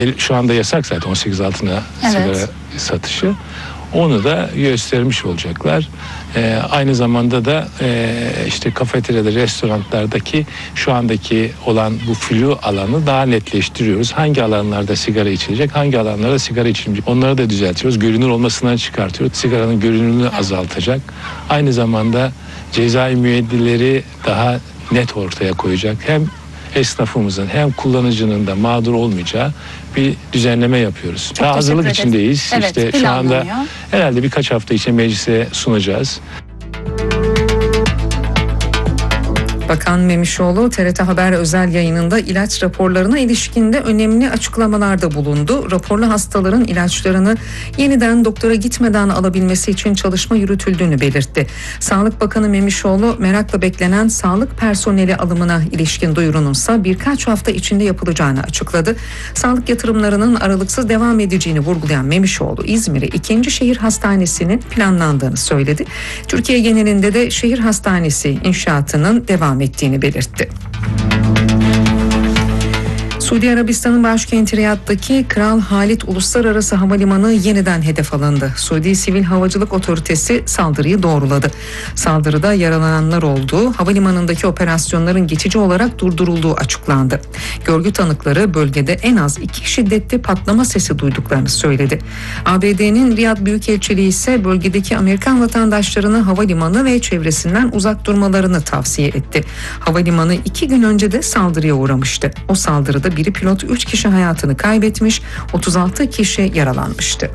Şu anda yasak zaten 18 altına sigara satışı. Onu da göstermiş olacaklar. Aynı zamanda da işte kafeteryada, restoranlardaki şu andaki olan bu flu alanı daha netleştiriyoruz. Hangi alanlarda sigara içilecek, hangi alanlarda sigara içilmeyecek. Onları da düzeltiyoruz. Görünür olmasından çıkartıyoruz. Sigaranın görünürlüğünü azaltacak. Aynı zamanda cezai müeyyideleri daha net ortaya koyacak. Hem esnafımızın hem kullanıcının da mağdur olmayacağı bir düzenleme yapıyoruz. Daha hazırlık içindeyiz. Evet, işte şu anda herhalde birkaç hafta içinde meclise sunacağız. Bakan Memişoğlu TRT Haber özel yayınında ilaç raporlarına ilişkin de önemli açıklamalarda bulundu. Raporlu hastaların ilaçlarını yeniden doktora gitmeden alabilmesi için çalışma yürütüldüğünü belirtti. Sağlık Bakanı Memişoğlu merakla beklenen sağlık personeli alımına ilişkin duyurununsa birkaç hafta içinde yapılacağını açıkladı. Sağlık yatırımlarının aralıksız devam edeceğini vurgulayan Memişoğlu, İzmir'e 2. Şehir Hastanesi'nin planlandığını söyledi. Türkiye genelinde de şehir hastanesi inşaatının devam ettiğini belirtti. Suudi Arabistan'ın başkenti Riyad'daki Kral Halid Uluslararası Havalimanı yeniden hedef alındı. Suudi Sivil Havacılık Otoritesi saldırıyı doğruladı. Saldırıda yaralananlar olduğu, havalimanındaki operasyonların geçici olarak durdurulduğu açıklandı. Görgü tanıkları bölgede en az 2 şiddetli patlama sesi duyduklarını söyledi. ABD'nin Riyad Büyükelçiliği ise bölgedeki Amerikan vatandaşlarına havalimanı ve çevresinden uzak durmalarını tavsiye etti. Havalimanı 2 gün önce de saldırıya uğramıştı. O saldırıda biri pilot 3 kişi hayatını kaybetmiş, 36 kişi yaralanmıştı.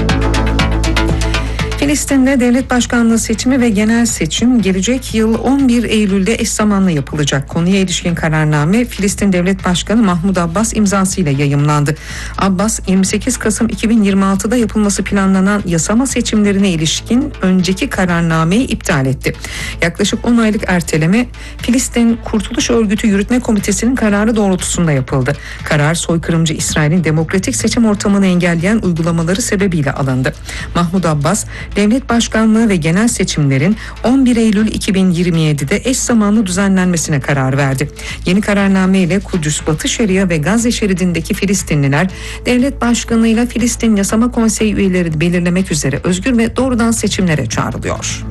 Filistin'de devlet başkanlığı seçimi ve genel seçim gelecek yıl 11 Eylül'de eş zamanlı yapılacak. Konuya ilişkin kararname Filistin Devlet Başkanı Mahmud Abbas imzasıyla yayımlandı. Abbas 28 Kasım 2026'da yapılması planlanan yasama seçimlerine ilişkin önceki kararnameyi iptal etti. Yaklaşık 10 aylık erteleme Filistin Kurtuluş Örgütü Yürütme Komitesi'nin kararı doğrultusunda yapıldı. Karar soykırımcı İsrail'in demokratik seçim ortamını engelleyen uygulamaları sebebiyle alındı. Mahmud Abbas, devlet başkanlığı ve genel seçimlerin 11 Eylül 2027'de eş zamanlı düzenlenmesine karar verdi. Yeni kararname ile Kudüs, Batı Şeria ve Gazze şeridindeki Filistinliler devlet başkanlığıyla Filistin Yasama Konseyi üyeleri belirlemek üzere özgür ve doğrudan seçimlere çağrılıyor.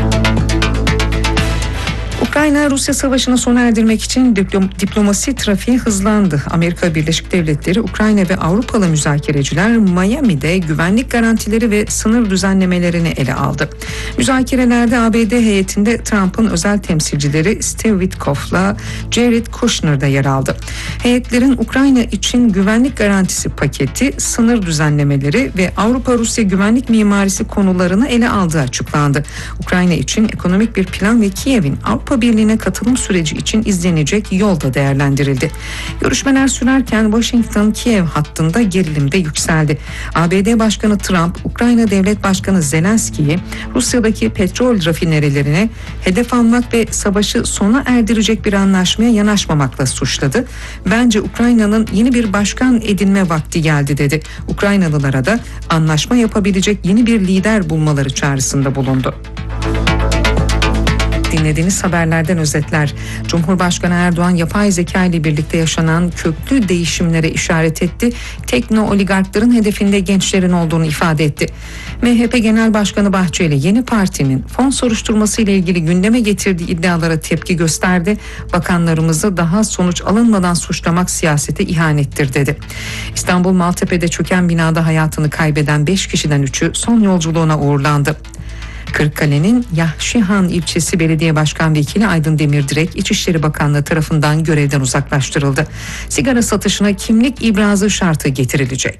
Ukrayna-Rusya savaşını sona erdirmek için diplomasi trafiği hızlandı. Amerika Birleşik Devletleri, Ukrayna ve Avrupalı müzakereciler Miami'de güvenlik garantileri ve sınır düzenlemelerini ele aldı. Müzakerelerde ABD heyetinde Trump'ın özel temsilcileri Steve Witkoff'la Jared Kushner da yer aldı. Heyetlerin Ukrayna için güvenlik garantisi paketi, sınır düzenlemeleri ve Avrupa-Rusya güvenlik mimarisi konularını ele aldığı açıklandı. Ukrayna için ekonomik bir plan ve Kiev'in Avrupa Birliği'ne katılım süreci için izlenecek yol da değerlendirildi. Görüşmeler sürerken Washington-Kiev hattında gerilim de yükseldi. ABD Başkanı Trump, Ukrayna Devlet Başkanı Zelenski'yi Rusya'daki petrol rafinerilerine hedef almak ve savaşı sona erdirecek bir anlaşmaya yanaşmamakla suçladı. Bence Ukrayna'nın yeni bir başkan edinme vakti geldi dedi. Ukraynalılara da anlaşma yapabilecek yeni bir lider bulmaları çağrısında bulundu. Dinlediğiniz haberlerden özetler. Cumhurbaşkanı Erdoğan yapay zeka ile birlikte yaşanan köklü değişimlere işaret etti. Tekno oligarkların hedefinde gençlerin olduğunu ifade etti. MHP Genel Başkanı Bahçeli yeni partinin fon soruşturması ile ilgili gündeme getirdiği iddialara tepki gösterdi. Bakanlarımızı daha sonuç alınmadan suçlamak siyasete ihanettir dedi. İstanbul Maltepe'de çöken binada hayatını kaybeden 5 kişiden 3'ü son yolculuğuna uğurlandı. Kırıkkale'nin Yahşihan ilçesi belediye başkan vekili Aydın Demirdirek İçişleri Bakanlığı tarafından görevden uzaklaştırıldı. Sigara satışına kimlik ibrazı şartı getirilecek.